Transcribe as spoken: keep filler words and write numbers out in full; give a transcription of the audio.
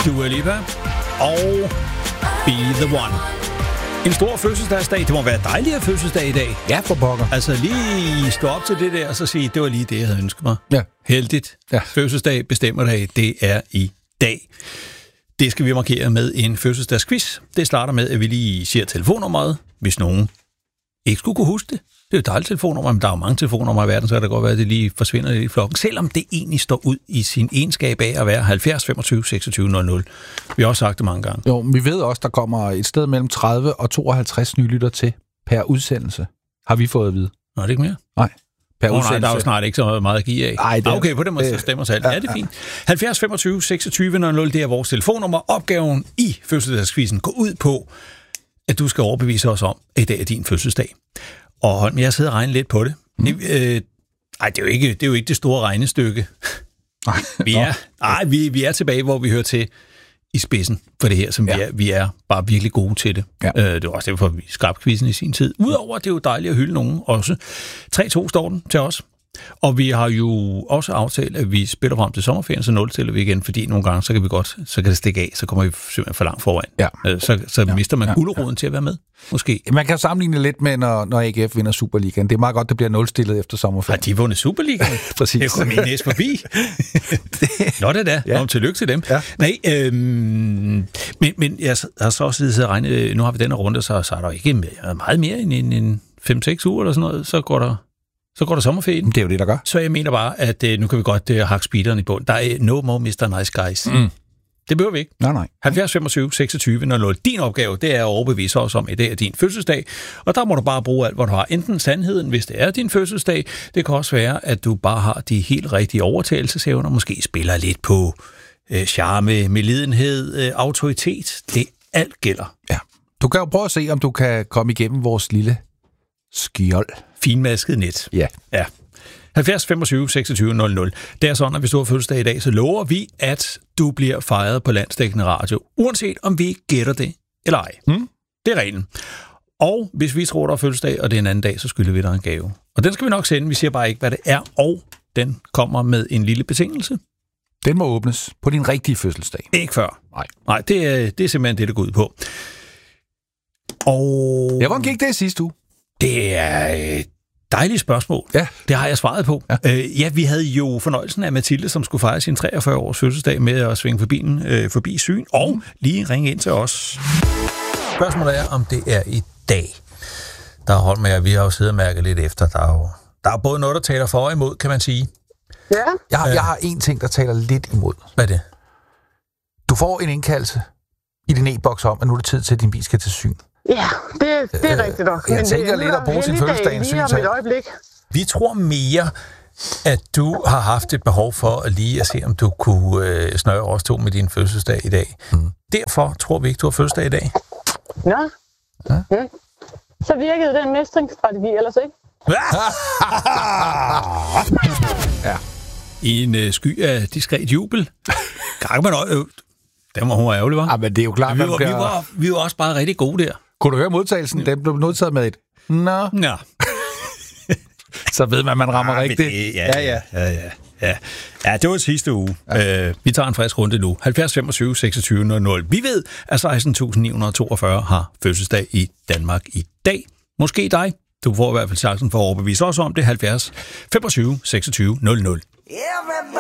Dua Lipa og Be The One. En stor fødselsdagsdag. Det må være dejligt at fødselsdag i dag. Ja, for pokker. Altså lige stå op til det der, og så sige, det var lige det, jeg havde ønsket mig. Ja. Heldigt. Ja. Fødselsdag bestemmer dag, det er i dag. Det skal vi markere med en fødselsdagsquiz. Det starter med, at vi lige siger telefonnummeret, hvis nogen ikke skulle kunne huske det. Det er jo et dejligt telefonnummer, men der er jo mange telefonnumre i verden, så kan det godt være, at det lige forsvinder lidt i flokken. Selvom det egentlig står ud i sin egenskab af at være halvfjerds femogtyve seksogtyve nul nul. Vi har også sagt det mange gange. Jo, vi ved også, der kommer et sted mellem tredive og tooghalvtreds nye lytter til per udsendelse. Har vi fået at vide? Nå, er det ikke mere? Nej. Per oh, nej, der er jo snart ikke så meget at give af. Ej, det er, okay, på den måde stemmer sig alt. Ja, det er fint. halvfjerds femogtyve seksogtyve nul nul, det er vores telefonnummer. Opgaven i fødselsdagskvisten går ud på, at du skal overbevise os om, at i dag er din fødselsdag. Og Holm, jeg sidder og regner lidt på det. Mm. Øh, ej, det er, jo ikke, det er jo ikke det store regnestykke. Nej, vi er, ej, vi, vi er tilbage, hvor vi hører til i spidsen for det her, som ja. vi, er, vi er bare virkelig gode til det. Ja. Øh, det var også derfor, vi skabte quizzen i sin tid. Udover, det er jo dejligt at hylde nogen også. tre to står den til os. Og vi har jo også aftalt, at vi spiller frem til sommerferien, så nulstiller vi igen, fordi nogle gange, så kan vi godt, så kan det stikke af, så kommer vi simpelthen for langt foran. Ja. Øh, så så ja. mister man ja. guleroden ja. til at være med, måske. Man kan sammenligne lidt med, når, når A G F vinder Superligaen. Det er meget godt, det bliver nulstillet efter sommerferien. Har de vundet Superligaen? Præcis. Det kom min næse forbi. Nå, det da. Ja. Nå, tillykke til dem. Ja. Nej, øhm, men, men jeg har så også siddet og regnet, nu har vi den her runde, så, så er der ikke meget mere end en, en fem seks uger eller sådan noget, så går der... Så går der sommerferien. Det er jo det, der gør. Så jeg mener bare, at uh, nu kan vi godt uh, hakke speederen i bund. Der er no more mister Nice Guys. Mm. Det behøver vi ikke. Nej, nej. halvfjerds femogtyve seksogtyve nul nul. Din opgave, det er at overbevise os om, at det er din fødselsdag. Og der må du bare bruge alt, hvad du har. Enten sandheden, hvis det er din fødselsdag. Det kan også være, at du bare har de helt rigtige overtagelsesevner. Måske spiller lidt på uh, charme, medlidenhed, uh, autoritet. Det alt gælder. Ja. Du kan jo prøve at se, om du kan komme igennem vores lille skjold. Finmasket net. Ja. Ja. halvfjerds femogtyve seksogtyve nul nul. Det er sådan, at hvis du har fødselsdag i dag, så lover vi, at du bliver fejret på landsdækkende radio, uanset om vi gætter det eller ej. Mm. Det er reglen. Og hvis vi tror, der er fødselsdag, og det er en anden dag, så skylder vi dig en gave. Og den skal vi nok sende. Vi siger bare ikke, hvad det er, og den kommer med en lille betingelse. Den må åbnes på din rigtige fødselsdag. Ikke før. Nej. Nej, det er, det er simpelthen det, der går ud på. Og... Ja, hvordan gik det sidste uge? Det er et dejligt spørgsmål. Ja. Det har jeg svaret på. Ja. Øh, ja, vi havde jo fornøjelsen af Mathilde, som skulle fejre sin treogfyrre års fødselsdag med at svinge forbi, øh, forbi Syn, og lige ringe ind til os. Spørgsmålet er, om det er i dag. Der er Holm med, vi har jo siddet og mærket lidt efter. Der er, jo, der er både noget, der taler for og imod, kan man sige. Ja. Jeg har, jeg har en ting, der taler lidt imod. Hvad er det? Du får en indkaldelse i din e-boks om, at nu er det tid til, at din bil skal til syn. Ja, det, det er øh, rigtigt nok. Jeg tænker lidt at bruge sin fødselsdag i en synsag. Vi tror mere, at du har haft et behov for at lige at se, om du kunne øh, snøre os to med din fødselsdag i dag. Mm. Derfor tror vi ikke, du har fødselsdag i dag. Nå. Ja. Mm. Så virkede den mestringsstrategi ellers ikke? Ja. I en øh, sky af diskret jubel. Gang man øh, den var hun ærgerlig, var? Ja, men det er jo klart, vi var, kan... vi, var, vi var også bare rigtig gode der. Kunne du høre modtagelsen? Den blev modtaget med et nå. Nå. Så ved man, man rammer ja, rigtigt. Det, ja, ja, ja, ja, ja. Ja, det var sidste uge. Ja. Øh, vi tager en frisk runde nu. halvfjerds femogtyve seksogtyve nul nul. Vi ved, at seksten tusind ni hundrede toogfyrre har fødselsdag i Danmark i dag. Måske dig. Du får i hvert fald chancen for at overbevise os om det. halvfjerds femogtyve seksogtyve nul nul.